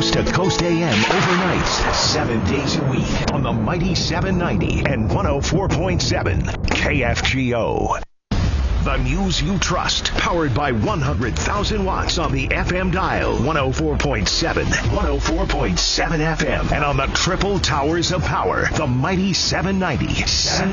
Coast to Coast AM overnights, 7 days a week on the mighty 790 and 104.7 KFGO. The news you trust, powered by 100,000 watts on the FM dial, 104.7, 104.7 FM, and on the triple towers of power, the mighty 790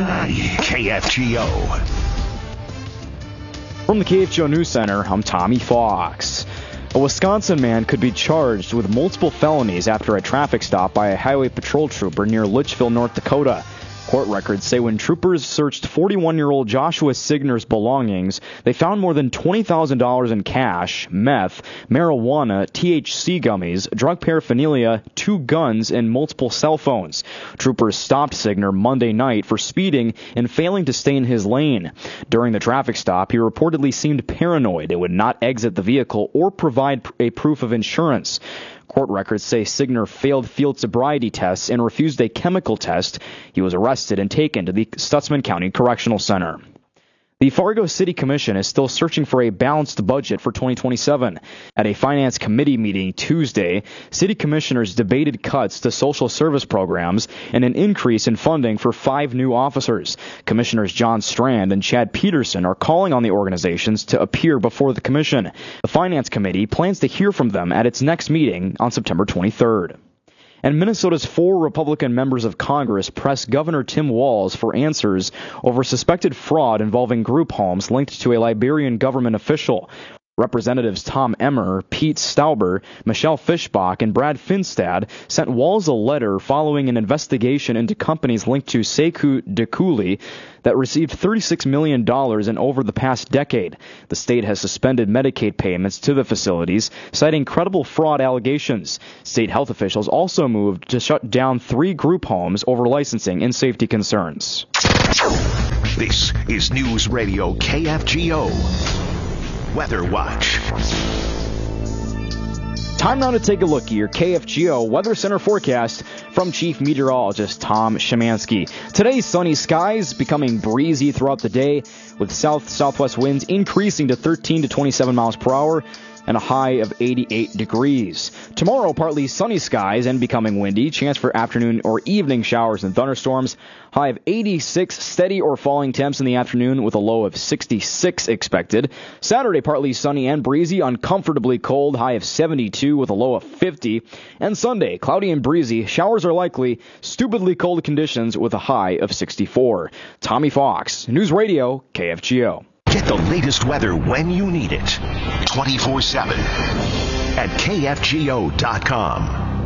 KFGO. From the KFGO News Center, I'm Tommy Fox. A Wisconsin man could be charged with multiple felonies after a traffic stop by a highway patrol trooper near Litchfield, North Dakota. Court records say when troopers searched 41-year-old Joshua Signer's belongings, they found more than $20,000 in cash, meth, marijuana, THC gummies, drug paraphernalia, 2 guns, and multiple cell phones. Troopers stopped Signer Monday night for speeding and failing to stay in his lane. During the traffic stop, he reportedly seemed paranoid and would not exit the vehicle or provide a proof of insurance. Court records say Signer failed field sobriety tests and refused a chemical test. He was arrested and taken to the Stutzman County Correctional Center. The Fargo City Commission is still searching for a balanced budget for 2027. At a Finance Committee meeting Tuesday, city commissioners debated cuts to social service programs and an increase in funding for 5 new officers. Commissioners John Strand and Chad Peterson are calling on the organizations to appear before the commission. The Finance Committee plans to hear from them at its next meeting on September 23rd. And Minnesota's 4 Republican members of Congress pressed Governor Tim Walz for answers over suspected fraud involving group homes linked to a Liberian government official. Representatives Tom Emmer, Pete Stauber, Michelle Fischbach, and Brad Finstad sent Walz a letter following an investigation into companies linked to Sekou Dekuli that received $36 million in over the past decade. The state has suspended Medicaid payments to the facilities, citing credible fraud allegations. State health officials also moved to shut down 3 group homes over licensing and safety concerns. This is News Radio KFGO. Weather Watch. Time now to take a look at your KFGO Weather Center forecast from Chief Meteorologist Tom Szymanski. Today's sunny skies becoming breezy throughout the day with south-southwest winds increasing to 13 to 27 miles per hour and a high of 88 degrees. Tomorrow, partly sunny skies and becoming windy. Chance for afternoon or evening showers and thunderstorms. High of 86, steady or falling temps in the afternoon with a low of 66 expected. Saturday, partly sunny and breezy, uncomfortably cold. High of 72 with a low of 50. And Sunday, cloudy and breezy. Showers are likely. Stupidly cold conditions with a high of 64. Tommy Fox, News Radio, KFGO. Get the latest weather when you need it. 24/7 at KFGO.com.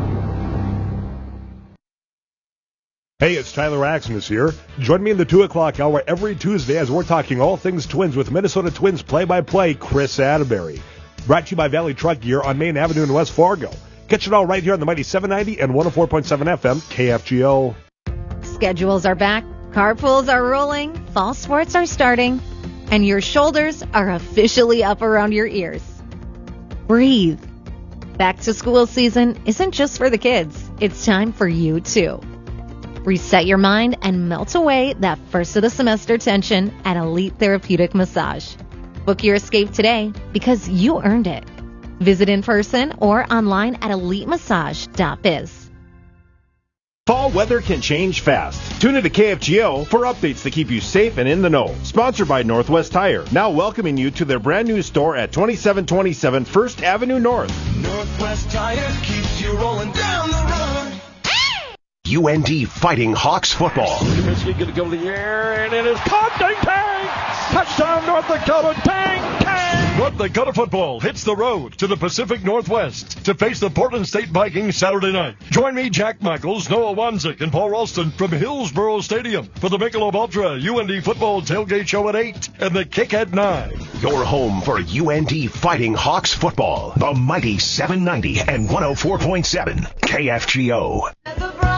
Hey, it's Tyler Axness here. Join me in the 2 o'clock hour every Tuesday as we're talking all things Twins with Minnesota Twins play-by-play Chris Atterbury. Brought to you by Valley Truck Gear on Main Avenue in West Fargo. Catch it all right here on the mighty 790 and 104.7 FM KFGO. Schedules are back, carpools are rolling, fall sports are starting, and your shoulders are officially up around your ears. Breathe. Back to school season isn't just for the kids. It's time for you too. Reset your mind and melt away that first of the semester tension at Elite Therapeutic Massage. Book your escape today because you earned it. Visit in person or online at elitemassage.biz. Fall weather can change fast. Tune into KFGO for updates to keep you safe and in the know. Sponsored by Northwest Tire, now welcoming you to their brand new store at 2727 First Avenue North. Northwest Tire keeps you rolling down the road. UND Fighting Hawks football. Trubisky going to go to the air, and it is caught. Dang, dang! Touchdown, North Dakota! Dang, dang! North Dakota football hits the road to the Pacific Northwest to face the Portland State Vikings Saturday night. Join me, Jack Michaels, Noah Wanzik, and Paul Ralston from Hillsboro Stadium for the Michelob Ultra UND football tailgate show at 8 and the kick at 9. Your home for UND Fighting Hawks football. The mighty 790 and 104.7 KFGO.